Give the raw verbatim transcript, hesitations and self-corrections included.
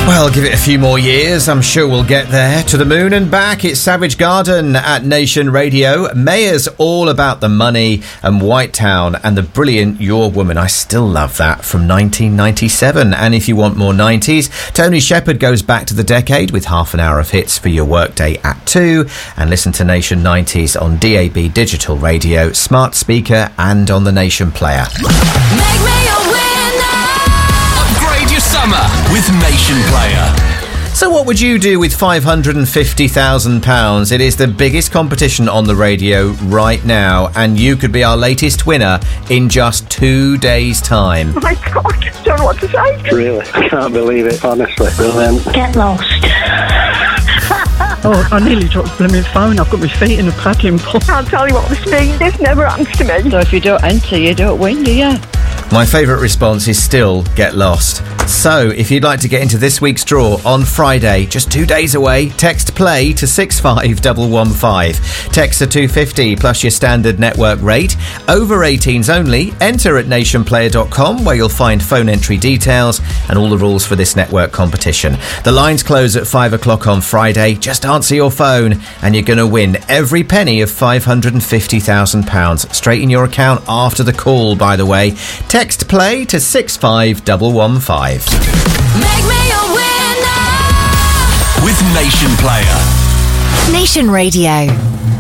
Well, give it a few more years, I'm sure we'll get there. To the moon and back, it's Savage Garden at Nation Radio. Mayors All About the Money and White Town and the brilliant Your Woman. I still love that, from nineteen ninety-seven. And if you want more nineties, Tony Shepherd goes back to the decade with half an hour of hits for your workday at two. And listen to Nation nineties on D A B Digital Radio, smart speaker and on the Nation Player. Make me a winner. Upgrade your summer with Nation Player. So what would you do with five hundred fifty thousand pounds? It is the biggest competition on the radio right now, and you could be our latest winner in just two days' time. Oh my God, I don't know what to say. Really, I can't believe it, honestly. Brilliant. Get lost. Oh, I nearly dropped the blooming phone. I've got my feet in a paddling pool. Can't tell you what this means. This never happens to me. So if you don't enter, you don't win, do you? My favourite response is still get lost. So, if you'd like to get into this week's draw on Friday, just two days away, text play to six five one one five. Text to two fifty plus your standard network rate. Over eighteens only. Enter at nation player dot com, where you'll find phone entry details and all the rules for this network competition. The lines close at five o'clock on Friday. Just answer your phone and you're going to win every penny of five hundred fifty thousand pounds straight in your account after the call, by the way. Text play to six five one one five. Make me a winner. With Nation Player. Nation Radio.